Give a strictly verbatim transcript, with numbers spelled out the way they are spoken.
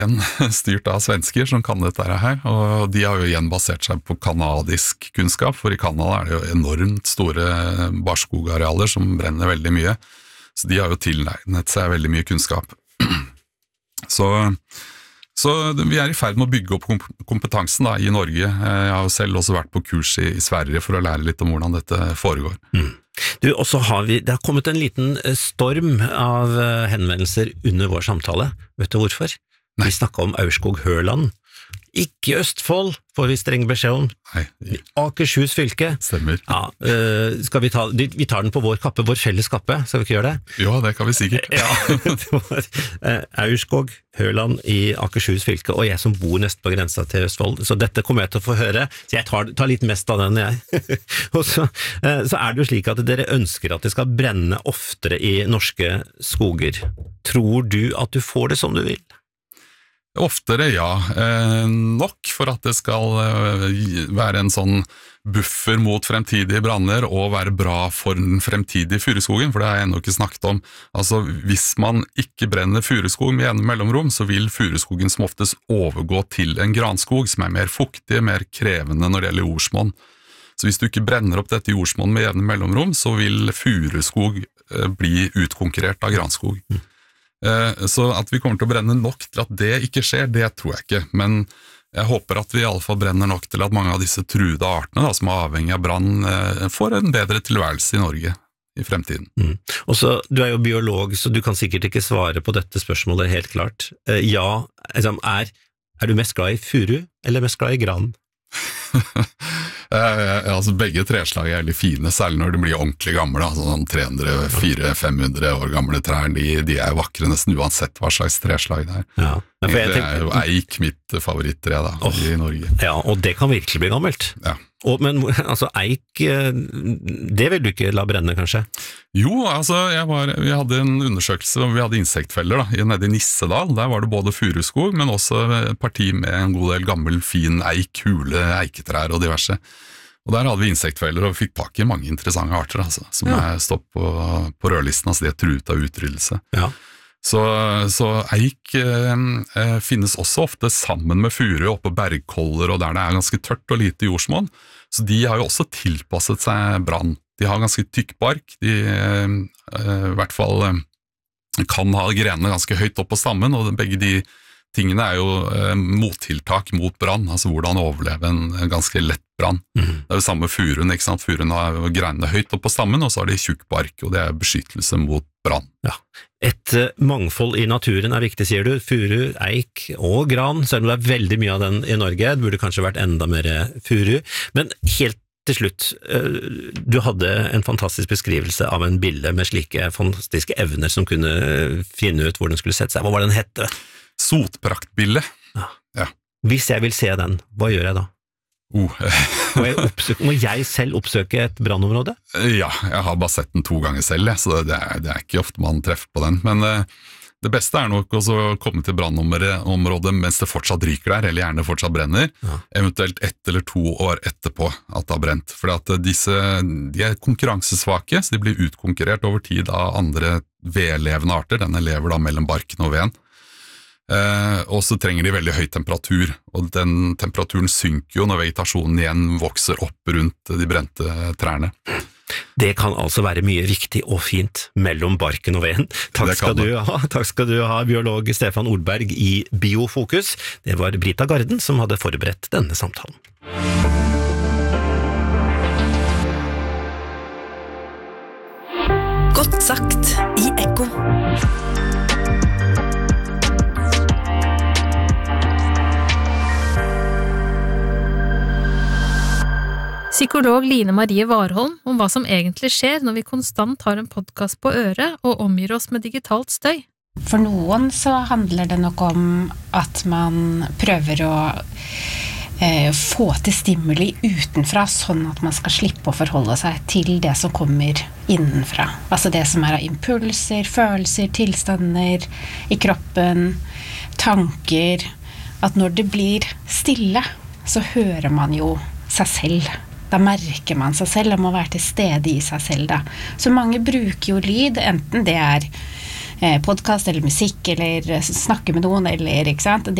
styrt av svensker som kan dette her, og de har jo igjen basert seg på kanadisk kunnskap, for i Kanada er det jo enormt store barskogarealer som brenner veldig mye, så de har jo tilnegnet seg veldig mye kunnskap. Så, så vi er i ferd med å bygge opp kompetansen da, i Norge. Jeg har jo selv også vært på kurs i, i Sverige for å lære litt om hvordan dette foregår. Mm. Du, og så har vi, det har kommet en liten storm av henvendelser under vår samtale. Vet du hvorfor? Nei. Vi snakket om Aurskog-Høland. Ikke Østfold, får vi streng beskjed om. Nei. Akershus fylke. Stemmer. Ja, uh, skal vi ta, vi tar den på vår kappe, vår felles kappe, skal vi ikke gjøre det? Jo, det kan vi sikkert. Ja, det var uh, Aurskog, Høland i Akershus fylke, og jeg som bor nest på grensa til Østfold, så dette kommer jeg til å få høre, så jeg tar, tar litt mest av den, jeg. Og så, uh, så er det jo slik at dere ønsker at det skal brenne oftere i norske skoger. Tror du at du får det som du vil? Oftere, ja. Eh, nok for at det skal eh, være en sånn buffer mot fremtidige branner og være bra for den fremtidige furuskogen, for det har jeg ennå ikke snakket om. Altså, hvis man ikke brenner furuskog med jevne mellomrom, så vil furuskogen som oftest overgå til en granskog som er mer fuktig, mer krevende når det gjelder jordsmonn. Så hvis du ikke brenner opp dette jordsmonn med jevne mellomrom, så vil furuskog eh, bli utkonkurrert av granskog. Mm. Så at vi kommer til å brenne nok til at det ikke skjer, det tror jeg ikke, men jeg håper at vi i alle fall brenner nok til at mange av disse truede artene, da, som er avhengig av brann, får en bedre tilværelse i Norge i fremtiden. Mm. Og så, du er jo biolog, så du kan sikkert ikke svare på dette spørsmålet helt klart. Ja, er, er du mest glad i furu, eller mest glad i gran? Eh, altså begge treslag er veldig fine, særlig når de blir ordentlig gamle, altså sånn tre hundre, fire hundre, fem hundre år gamle trær, de, de er vakre nesten uansett hva slags treslag det er. Ja, det tenker, er jo eik mitt favorittre da, oh, i Norge. Ja, og det kan virkelig bli gammelt. Ja. Og, men altså eik, det vil du ikke la brenne kanskje? Jo, altså jeg var, vi hadde en undersøkelse hvor vi hadde insektfeller da, nede i Nissedal, der var det både furuskog, men også et parti med en god del gammel, fin eik, hule, eiketrær og diverse. Og der hadde vi insektfeller og fikk tak i mange interessante arter, altså, som ja. er stått på, på rødlisten, altså de er truet av utryddelse. Ja. Så, så eik eh, finnes også ofte sammen med furu oppe på bergkoller og der det er ganske tørt og lite jordsmonn, så de har jo også tilpasset seg brann. De har ganske tykk bark, de eh, i hvert fall eh, kan ha grenene ganske høyt opp på stammen, og begge de tingene er jo eh, mottiltak mot brann, altså hvordan overleve en, en ganske lett brann. Mm. Det er jo samme furuen, ikke sant? Furuen har grenene høyt opp på stammen, og så har de tjukk bark, og det er beskyttelse mot brann. Ja. Et uh, mangfold i naturen er viktig, sier du. Furu, eik og gran, selv om det er veldig mye av den i Norge, det burde kanskje vært enda mer furu. Men helt til slutt, uh, du hadde en fantastisk beskrivelse av en bille med slike fantastiske evner som kunne finne ut hvor den skulle sette seg. Hva var den hette? Sotpraktbille. Ja. Ja. Hvis jeg vil se den, hva gjør jeg da? Oh. må, jeg oppsøke, må jeg selv oppsøke et brannområde? Ja, jeg har bare sett den to ganger selv, så det er, det er ikke ofte man treffer på den. Men uh, det beste er nok også å komme til brannområdet mens det fortsatt ryker der, eller gjerne fortsatt brenner, ja. Eventuelt ett eller to år etterpå at det har brent. For at disse, de er konkurransesvake, så de blir utkonkurrert over tid av andre vedlevende arter. Denne lever da mellom barken og veden. Eh, og så trenger de veldig høy temperatur, og den temperaturen synker jo når vegetasjonen igjen vokser opp rundt de brente trærne. Det kan altså være mye viktig og fint mellom barken og veden. Takk skal du ha, takk skal du ha, biolog Stefan Olberg i Biofokus. Det var Brita Garden som hadde forberedt denne samtalen. Godt sagt i Ekko. Psykolog Line Marie Warholm om hva som egentlig skjer når vi konstant har en podcast på øret og omgir oss med digitalt støy. For noen så handler det nok om at man prøver å eh, få til stimuli utenfra, sånn at man skal slippe å forholde seg til det som kommer innenfra. Altså det som er av impulser, følelser, tilstander i kroppen, tanker. At når det blir stille, så hører man jo seg selv. Da merker man seg selv, og må være til stede i seg selv da. Så mange bruker jo lyd, enten det er eh, podcast eller musikk, eller snakke med noen, eller, ikke sant? Det